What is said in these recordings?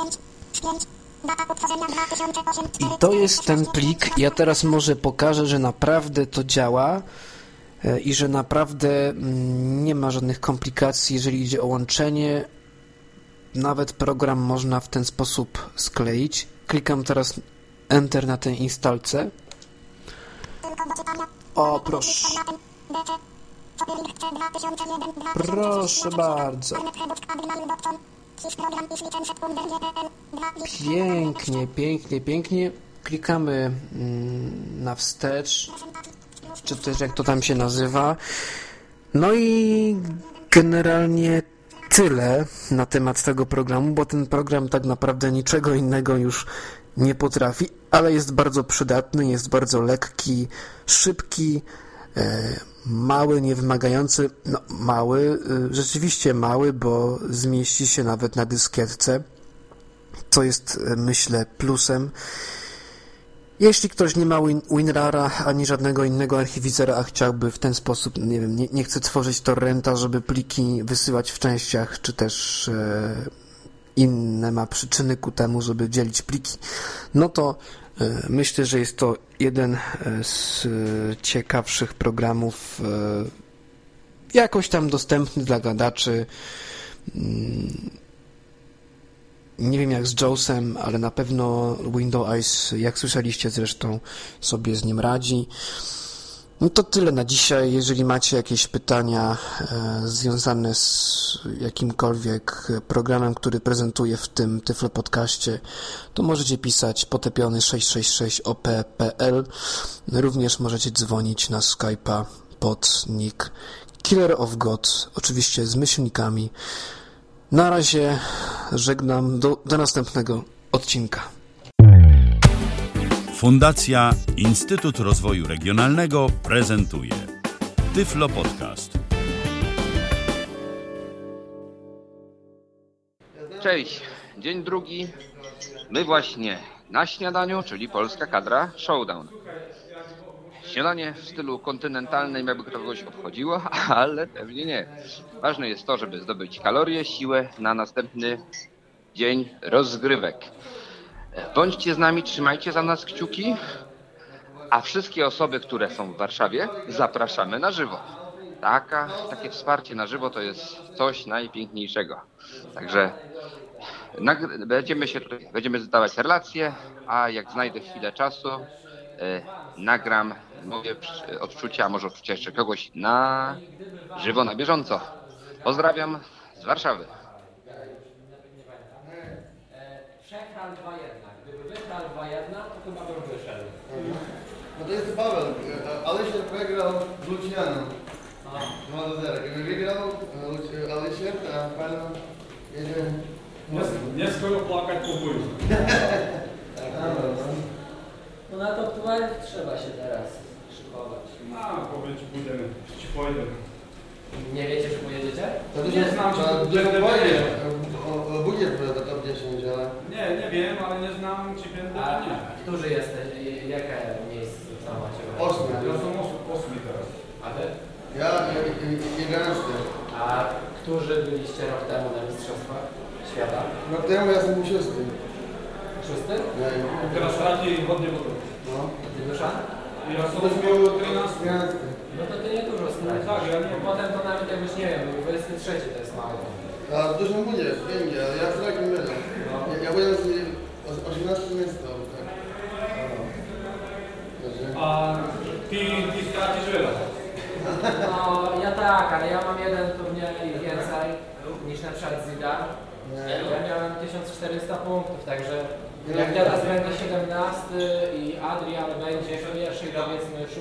I to jest ten plik. Ja teraz może pokażę, że naprawdę to działa i że naprawdę nie ma żadnych komplikacji, jeżeli idzie o łączenie. Nawet program można w ten sposób skleić. Klikam teraz Enter na tej instalce. O, proszę. Proszę bardzo. Pięknie, pięknie, pięknie. Klikamy na wstecz, czy też jak to tam się nazywa. No i generalnie tyle na temat tego programu, bo ten program tak naprawdę niczego innego już nie potrafi, ale jest bardzo przydatny, jest bardzo lekki, szybki, mały, niewymagający, no mały, rzeczywiście mały, bo zmieści się nawet na dyskietce, co jest, myślę, plusem. Jeśli ktoś nie ma WinRAR-a ani żadnego innego archiwizera, a chciałby w ten sposób, nie wiem, nie chce tworzyć torrenta, żeby pliki wysyłać w częściach, czy też inne ma przyczyny ku temu, żeby dzielić pliki, no to myślę, że jest to jeden z ciekawszych programów jakoś tam dostępny dla gadaczy. Nie wiem jak z JAWSem, ale na pewno Windows Eyes, jak słyszeliście zresztą, sobie z nim radzi. No to tyle na dzisiaj. Jeżeli macie jakieś pytania związane z jakimkolwiek programem, który prezentuję w tym Tyflo Podcaście, to możecie pisać potepiony666op.pl. Również możecie dzwonić na Skype'a pod nick Killer of God, oczywiście z myślnikami. Na razie żegnam, do następnego odcinka. Fundacja Instytut Rozwoju Regionalnego prezentuje Tyflo Podcast. Cześć, dzień drugi. My właśnie na śniadaniu, czyli polska kadra Showdown. Śniadanie w stylu kontynentalnym, jakby to kogoś obchodziło, ale pewnie nie. Ważne jest to, żeby zdobyć kalorie, siłę na następny dzień rozgrywek. Bądźcie z nami, trzymajcie za nas kciuki, a wszystkie osoby, które są w Warszawie, zapraszamy na żywo. Takie wsparcie na żywo to jest coś najpiękniejszego. Także będziemy zdawać relacje, a jak znajdę chwilę czasu, nagram moje odczucia, może odczucia jeszcze kogoś na żywo, na bieżąco. Pozdrawiam z Warszawy. Przegrał 2-1. Gdyby wygrał 2-1, to chyba bym wyszedł. No to jest Paweł, Alesier przegrał z Lucianem 2-0. Gdyby wygrał Alesier, a Paweł jedzie... Nie skoro płakać po boju. No na top 12 trzeba się teraz szykować. No, powiedz, pójdziemy. Ci pojedę. Nie wiecie, że pojedziecie? Nie znam, czy Będzie to top 10, ale... Nie wiem, ale nie znam, czy będę, A czy nie. którzy jesteś? Jakie miejsce tam macie? 8. Ja są osób teraz. A wy? Ja 11. A którzy byliście rok temu na Mistrzostwach Świata? No temu ja jestem 6. 6? Teraz radzi wodnie wodą. No. Ty Duszan? Ja są miał 13. 11. No to ty nie dużo stracisz. Tak, ja nie. Bo potem to nawet jakbyś nie wiem, 23 to jest mało. A dużo będzie, będzie, ale ja w takim będę. Ja byłem z 18 miejsca. Tak. A ty stracisz wiele. No ja tak, ale ja mam jeden turniej więcej niż na przykład Zidar. Ja miałem 1400 punktów, także jak teraz będę 17 i Adrian będzie w pierwszej, powiedzmy 6,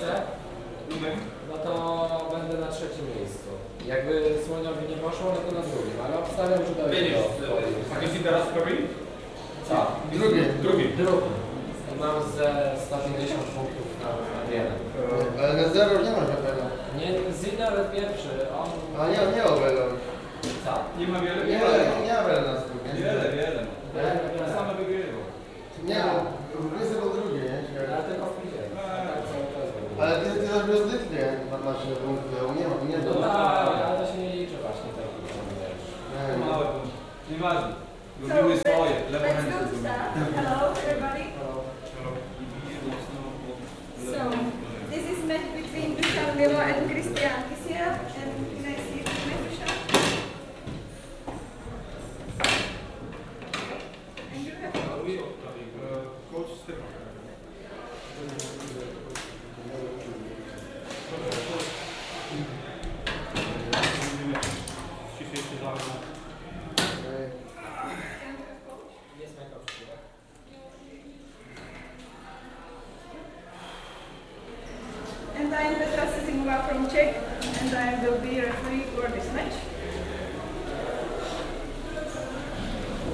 no to będę na 3. miejscu. Jakby Słoniowi nie poszło, no to na 2, ale obstawiam, że dojdzie do podium. A jesteś teraz prawie? Co? Drugi. Mam ze 150 punktów na Adriana. Ale na 0 nie ma żadnego. Nie, Zidar pierwszy, on... A nie obejrzał. Co? Nie ma wiele? Nie ma wiele na drugie. Wiele. Ja Same wygrywał. Nie, Rysy był drugi, nie? Ale tylko w piwie. Ale ty też bezdyknie masz punkty, nie No do... tak, ale to się nie liczy właśnie tak. Nie. Małe punkty. Nieważne. Lubimy Let's go to start. Hello, everybody. So, this is match between Dusan Milo and Christian Kisia. And can I see the match, Dusan? And you have Coach Stefan. And I am Petra Sezimova from Czech, and I will be referee for this match.